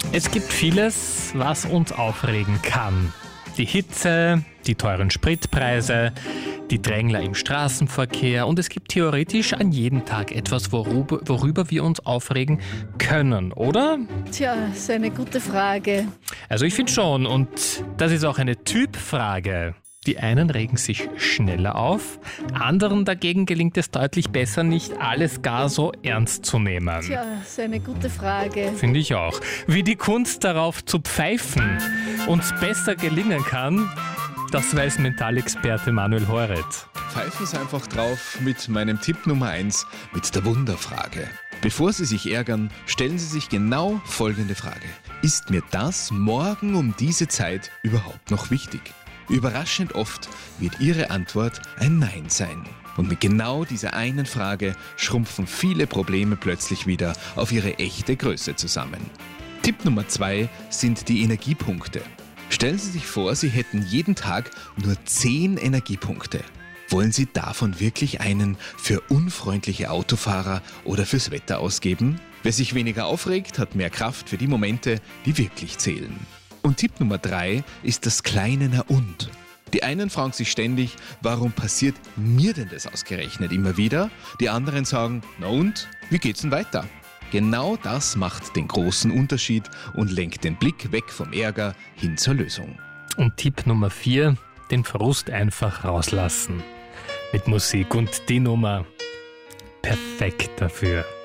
Es gibt vieles, was uns aufregen kann. Die Hitze, die teuren Spritpreise, die Drängler im Straßenverkehr und es gibt theoretisch an jedem Tag etwas, worüber wir uns aufregen können, oder? Tja, das ist eine gute Frage. Also ich finde schon, und das ist auch eine Typfrage. Die einen regen sich schneller auf, anderen dagegen gelingt es deutlich besser, nicht alles gar so ernst zu nehmen. Tja, das ist eine gute Frage. Finde ich auch. Wie die Kunst darauf zu pfeifen uns besser gelingen kann, das weiß Mentalexperte Manuel Horet. Pfeifen Sie einfach drauf mit meinem Tipp Nummer 1, mit der Wunderfrage. Bevor Sie sich ärgern, stellen Sie sich genau folgende Frage. Ist mir das morgen um diese Zeit überhaupt noch wichtig? Überraschend oft wird Ihre Antwort ein Nein sein. Und mit genau dieser einen Frage schrumpfen viele Probleme plötzlich wieder auf ihre echte Größe zusammen. Tipp Nummer 2 sind die Energiepunkte. Stellen Sie sich vor, Sie hätten jeden Tag nur 10 Energiepunkte. Wollen Sie davon wirklich einen für unfreundliche Autofahrer oder fürs Wetter ausgeben? Wer sich weniger aufregt, hat mehr Kraft für die Momente, die wirklich zählen. Und Tipp Nummer 3 ist das kleine Na und. Die einen fragen sich ständig, warum passiert mir denn das ausgerechnet immer wieder? Die anderen sagen, na und, wie geht's denn weiter? Genau das macht den großen Unterschied und lenkt den Blick weg vom Ärger hin zur Lösung. Und Tipp Nummer 4, den Frust einfach rauslassen. Mit Musik und die Nummer perfekt dafür.